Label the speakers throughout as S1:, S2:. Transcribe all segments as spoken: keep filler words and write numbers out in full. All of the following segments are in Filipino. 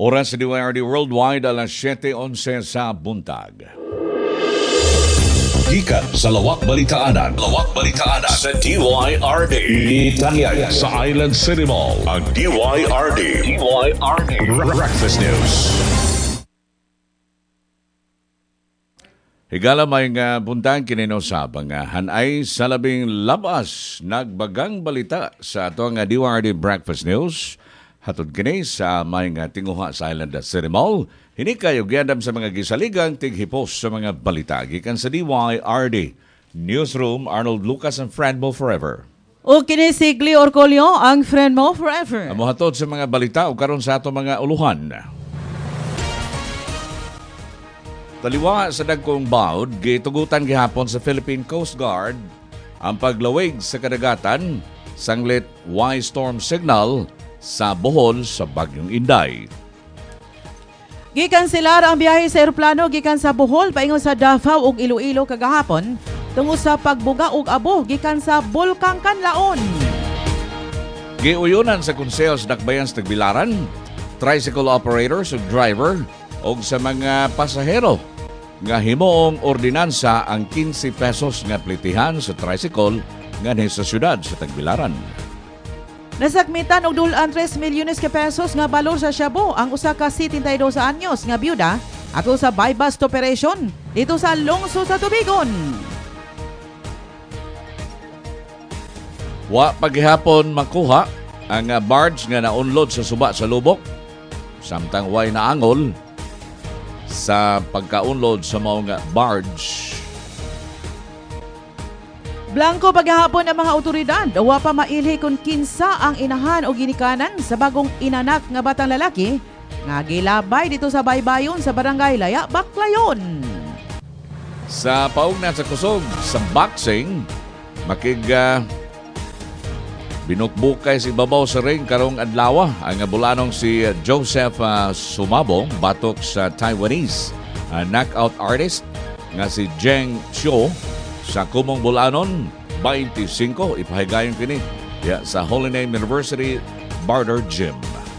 S1: Oras sa D Y R D Worldwide, alas siyete eleven sa buntag.
S2: Gikan sa Lawak Balitaanan. Lawak Balitaanan sa D Y R D. Italian sa Island City Mall. Ang D Y R D. D Y R D. Breakfast News.
S1: Higala may nga buntag kininosab ang hanay sa labing labas nagbagang balita sa ato nga D Y R D Breakfast News. Hatod kini sa may nga tinguha sa Island City Mall. Hini kayo giandam sa mga gisaligang tighipos sa mga balita gikan sa D Y R D Newsroom. Arnold Lucas and friend mo forever.
S3: O kini si Gleo Orcolio, ang friend mo forever.
S1: Amo hatod sa mga balita o karon sa ato mga uluhan. Taliwa sa dagkong bawd, gitugutan gihapon sa Philippine Coast Guard ang paglawig sa kadagatan sanglit Y-storm signal sa Bohol sa Bagyong Inday.
S3: Gikanselar ang biyahe sa eroplano gikan sa Bohol paingon sa Davao ug Iloilo kagahapon tungod sa pagbuga og abo gikan sa Bulkang Kanlaon.
S1: Giuyunan sa konseho sa dakbayan sa Tagbilaran, tricycle operators ug driver ug sa mga pasahero nga himuong ordinansa ang fifteen pesos nga plitihan sa tricycle nganhi sa syudad sa Tagbilaran.
S3: Nasakmitan og dulan tres milyones ka pesos nga balor sa Shabu ang usa ka setenta y dos anyos nga byuda ato sa buy-bust operation dito sa lungsod sa Tubigon.
S1: Wa paghihapon makuha ang barge nga naunlod sa suba sa lubok samtang way naangol sa pagkaunlod sa mga barge.
S3: Blanco paghahapon ang mga otoridad, wa pa mailhi kung kinsa ang inahan o ginikanan sa bagong inanak nga batang lalaki nga gilabay dito sa baybayon sa barangay Laya, Baclayon.
S1: Sa paugna sa kusog sa boxing, makig uh, binukbukay si babaw sa ring karong adlaw ang bulanong si Joseph uh, Sumabong batok sa Taiwanese uh, knockout artist nga si Zheng Xiu sa kumong bulanon twenty-five ipahigayon kini ya, sa Holy Name University Barter Gym.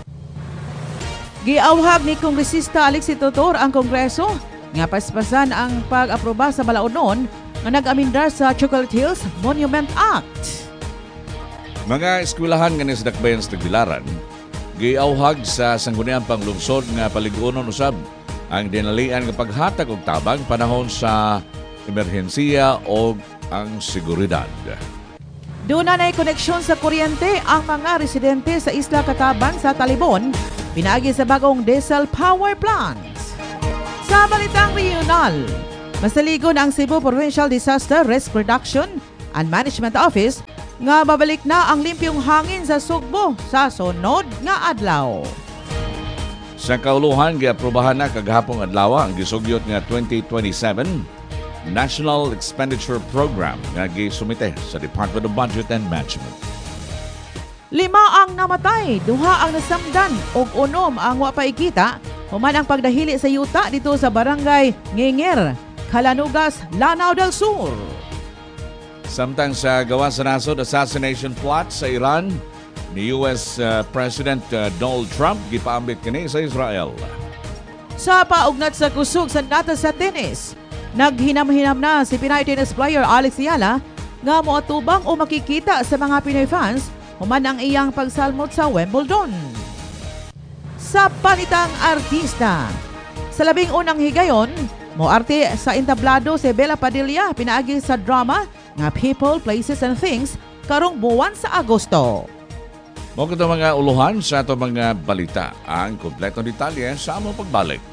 S3: Giawhag ni Kongresista Alexis Totor ang Kongreso nga paspasan ang pag-aproba sa balaodnon nga nag-amendar sa Chocolate Hills Monument Act.
S1: Mga eskwelahan nga sa dakbayan sa Tagbilaran giawhag sa sangguniang panglungsod nga paliguonon usab ang dinalian nga paghatag og tabang panahon sa emerhensiya o ang seguridad.
S3: Doon na na'y koneksyon sa kuryente ang mga residente sa Isla Catabang sa Talibon, pinagi sa bagong diesel power plants. Sa balitang regional, masaligon ang Cebu Provincial Disaster Risk Reduction and Management Office nga babalik na ang limpyong hangin sa Sugbo sa sunod nga adlaw.
S1: Sa kauluhan, giaprobahan na kagahapong adlaw ang gisugyot nga twenty twenty-seven National Expenditure Program nga gisumite sa Department of Budget and Management.
S3: Lima ang namatay, duha ang nasamdan ug unom ang wa paikita human ang pagdahili sa yuta dito sa barangay Nginger, Calanugas, Lanao del Sur.
S1: Samtang sa gawa sa nasod assassination plot sa Iran ni U S uh, President uh, Donald Trump gipaambit kini sa Israel.
S3: Sa paugnat sa kusog sa nata sa tennis, naghinam-hinam na si Pinay tennis player Alex Ayala nga moatubang o makikita sa mga Pinoy fans human ang iyang pagsalmot sa Wimbledon. Sa palitang artista, sa labing unang higayon, moarte sa entablado si Bella Padilla pinaagi sa drama nga People, Places and Things karong buwan sa Agosto.
S1: Mo mga uluhan sa ato mga balita ang kompletong detalye sa among pagbalik.